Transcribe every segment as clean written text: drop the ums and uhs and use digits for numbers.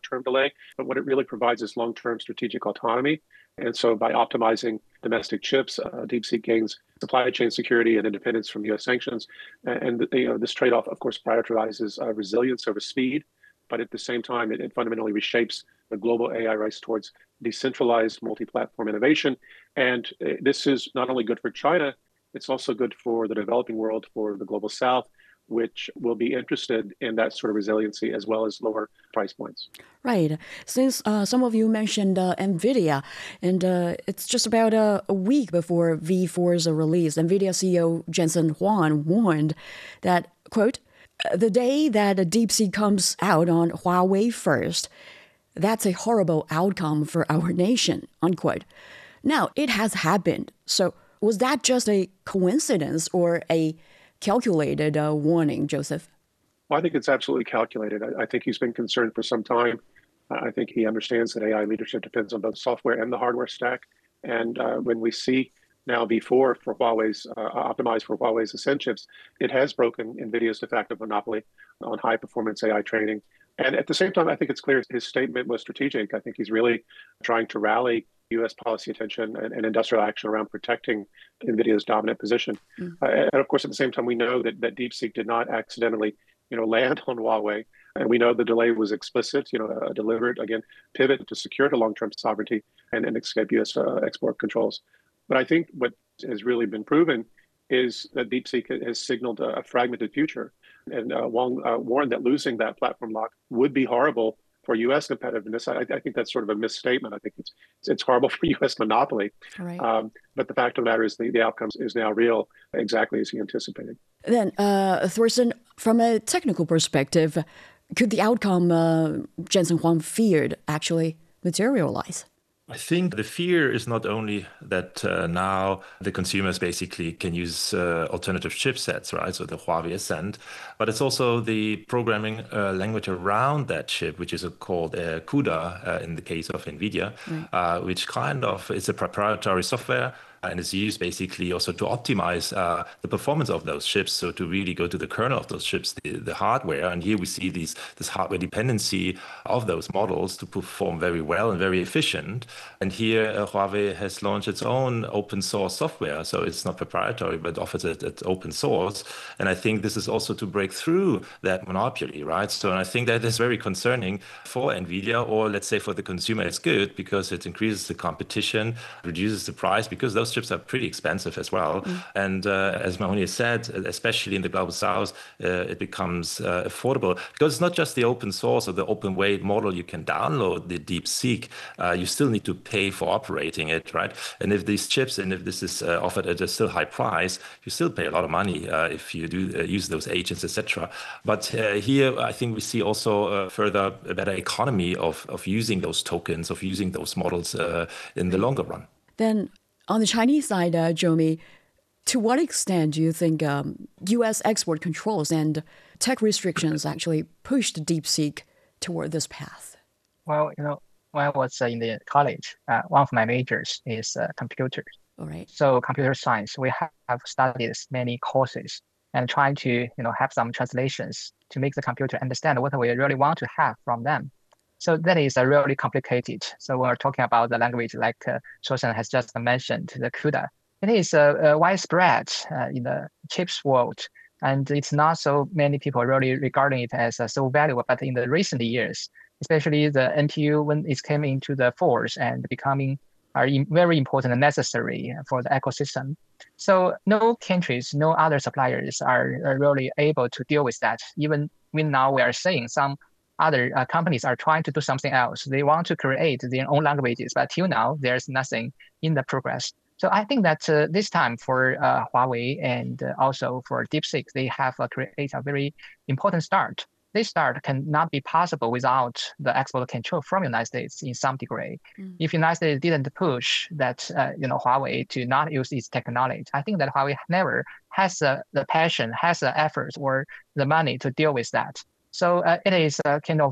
short-term delay, but what it really provides is long-term strategic autonomy. And so by optimizing domestic chips, DeepSeek gains supply chain security and independence from U.S. sanctions. And this trade-off, of course, prioritizes resilience over speed, but at the same time, it fundamentally reshapes the global AI race towards decentralized multi-platform innovation. And this is not only good for China, it's also good for the developing world, for the global South, which will be interested in that sort of resiliency as well as lower price points. Right. Since some of you mentioned NVIDIA, and it's just about a week before V4's release, NVIDIA CEO Jensen Huang warned that, quote, the day that DeepSeek comes out on Huawei first, that's a horrible outcome for our nation, unquote. Now, it has happened. So was that just a coincidence or a calculated warning, Joseph? Well, I think it's absolutely calculated. I think he's been concerned for some time. I think he understands that AI leadership depends on both software and the hardware stack. And when we see now V4 for Huawei's optimized for Huawei's Ascend chips, it has broken NVIDIA's de facto monopoly on high performance AI training. And at the same time, I think it's clear his statement was strategic. I think he's really trying to rally U.S. policy attention and industrial action around protecting NVIDIA's dominant position. And of course, at the same time, we know that DeepSeek did not accidentally, land on Huawei. And we know the delay was explicit, a deliberate, again, pivot to secure the long-term sovereignty and escape U.S. export controls. But I think what has really been proven is that DeepSeek has signaled a fragmented future. And Wang warned that losing that platform lock would be horrible for U.S. competitiveness. I think that's sort of a misstatement. I think it's horrible for U.S. monopoly. Right. But the fact of the matter is the outcome is now real, exactly as he anticipated. Then, Thorsten, from a technical perspective, could the outcome Jensen Huang feared actually materialize? I think the fear is not only that now the consumers basically can use alternative chipsets, right? So the Huawei Ascend, but it's also the programming language around that chip, which is called CUDA in the case of NVIDIA, right. Which kind of is a proprietary software and is used basically also to optimize the performance of those chips. So to really go to the kernel of those chips, the hardware. And here we see this hardware dependency of those models to perform very well and very efficient. And here Huawei has launched its own open source software. So it's not proprietary, but offers it at open source. And I think this is also to break through that monopoly, right? So I think that is very concerning for NVIDIA, or let's say for the consumer, it's good because it increases the competition, reduces the price, because those chips are pretty expensive as well. And as Mahoney said, especially in the global south, it becomes affordable because it's not just the open source or the open weight model. You can download the DeepSeek. You still need to pay for operating it, right? And if these chips and if this is offered at a still high price, you still pay a lot of money if you do use those agents, etc. But here, I think we see also further a better economy of using those tokens, of using those models in the longer run. Then on the Chinese side, Zhou, to what extent do you think U.S. export controls and tech restrictions actually pushed DeepSeek toward this path? Well, when I was in the college, one of my majors is computers. All right. So computer science, we have studied many courses and trying to have some translations to make the computer understand what we really want to have from them. So that is really complicated. So when we're talking about the language, like Thorsten has just mentioned, the CUDA, it is widespread in the chips world. And it's not so many people really regarding it as so valuable. But in the recent years, especially the NPU, when it came into the force and becoming very important and necessary for the ecosystem. So no countries, no other suppliers are really able to deal with that. Even when now we are seeing some other companies are trying to do something else. They want to create their own languages, but till now, there's nothing in the progress. So I think that this time for Huawei and also for DeepSeek, they have created a very important start. This start cannot be possible without the export control from the United States in some degree. If the United States didn't push that, Huawei to not use its technology, I think that Huawei never has the passion, has the effort or the money to deal with that. So it is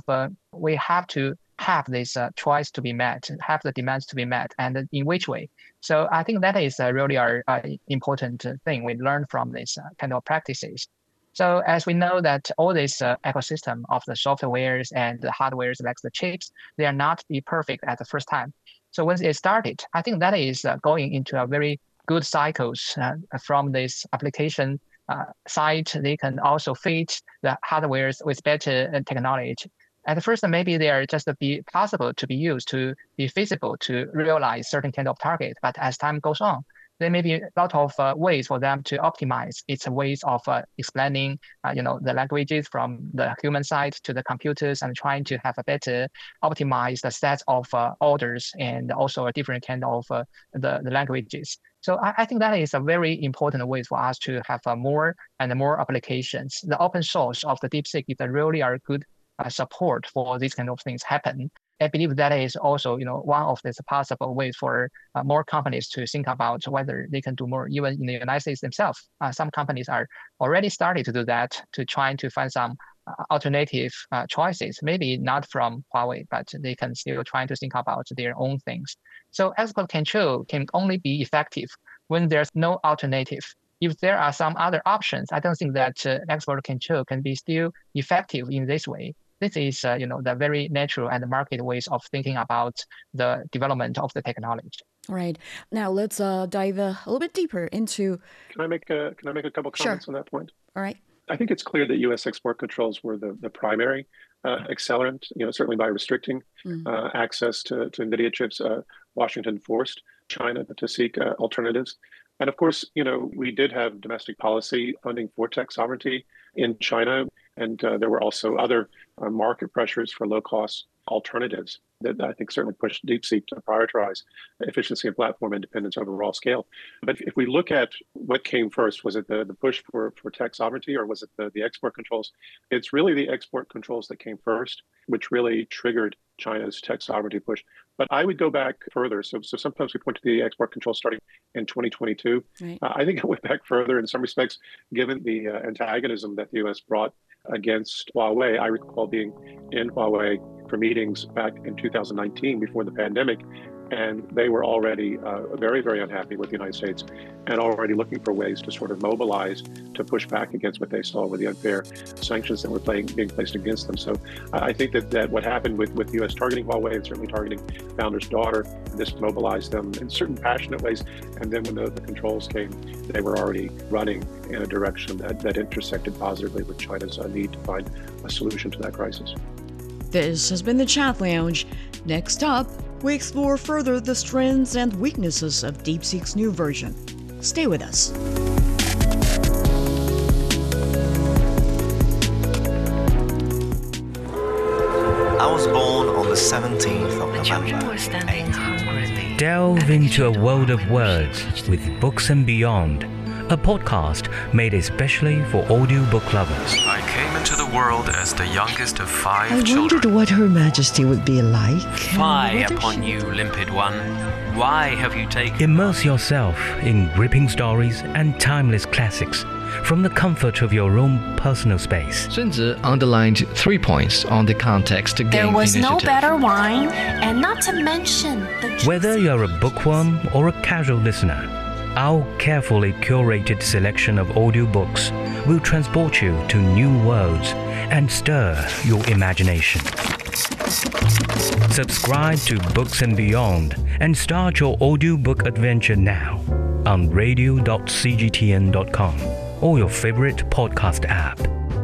we have to have this choice to be met, have the demands to be met, and in which way. So I think that is really our important thing we learn from this kind of practices. So as we know that all this ecosystem of the softwares and the hardwares like the chips, they are not be perfect at the first time. So once it started, I think that is going into a very good cycles from this application side. They can also fit the hardwares with better technology. At first, maybe they are just be possible to be used to be feasible to realize certain kind of target. But as time goes on, there may be a lot of ways for them to optimize its ways of explaining, the languages from the human side to the computers and trying to have a better optimized set of orders and also a different kind of the languages. So I think that is a very important way for us to have more and more applications. The open source of the DeepSeek is really a good support for these kind of things happen. I believe that is also, one of the possible ways for more companies to think about whether they can do more, even in the United States themselves. Some companies are already starting to do that, to trying to find some alternative choices, maybe not from Huawei, but they can still trying to think about their own things. So export control can only be effective when there's no alternative. If there are some other options, I don't think that export control can be still effective in this way. This is, the very natural and market ways of thinking about the development of the technology. All right. Now let's dive a little bit deeper into. Can I make a couple comments on that point? All right. I think it's clear that U.S. export controls were the primary accelerant. Certainly by restricting access to NVIDIA chips, Washington forced China to seek alternatives. And of course, we did have domestic policy funding for tech sovereignty in China. And there were also other market pressures for low-cost alternatives that I think certainly pushed DeepSeek to prioritize efficiency and platform independence over raw scale. But if we look at what came first, was it the push for tech sovereignty, or was it the export controls? It's really the export controls that came first, which really triggered China's tech sovereignty push. But I would go back further. So sometimes we point to the export controls starting in 2022. Right. I think I went back further in some respects, given the antagonism that the U.S. brought against Huawei. I recall being in Huawei for meetings back in 2019 before the pandemic, and they were already very, very unhappy with the United States and already looking for ways to sort of mobilize to push back against what they saw were the unfair sanctions that were being placed against them. So I think that what happened with the U.S. targeting Huawei and certainly targeting Founder's daughter, this mobilized them in certain passionate ways. And then when the controls came, they were already running in a direction that intersected positively with China's need to find a solution to that crisis. This has been the Chat Lounge. Next up, we explore further the strengths and weaknesses of DeepSeek's new version. Stay with us. I was born on the 17th of November. Delve into a world of words with Books and Beyond, a podcast made especially for audiobook lovers. I came into the world as the youngest of 5 children. I wondered what Her Majesty would be like. Fie upon you, limpid one. Why have you taken... Immerse yourself in gripping stories and timeless classics from the comfort of your own personal space. Sun Tzu underlined 3 points on the context game There was initiative. no better wine, and not to mention the... Whether you're a bookworm or a casual listener, our carefully curated selection of audiobooks will transport you to new worlds and stir your imagination. Subscribe to Books and Beyond and start your audiobook adventure now on radio.cgtn.com or your favorite podcast app.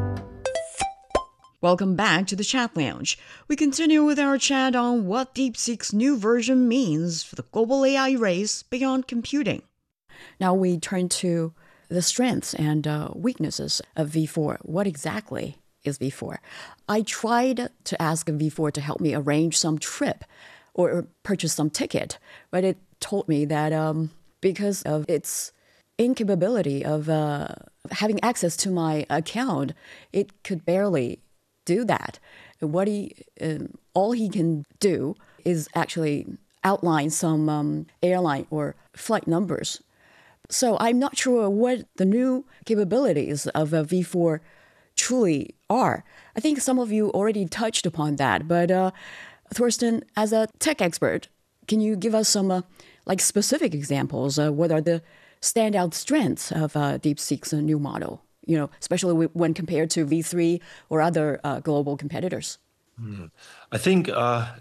Welcome back to the Chat Lounge. We continue with our chat on what DeepSeek's new version means for the global AI race beyond computing. Now we turn to the strengths and weaknesses of V4. What exactly is V4? I tried to ask V4 to help me arrange some trip or purchase some ticket, but it told me that because of its incapability of having access to my account, it could barely do that. What all he can do is actually outline some airline or flight numbers. So I'm not sure what the new capabilities of V4 truly are. I think some of you already touched upon that, but Thorsten, as a tech expert, can you give us some specific examples? What are the standout strengths of DeepSeek's new model? especially when compared to V3 or other global competitors? I think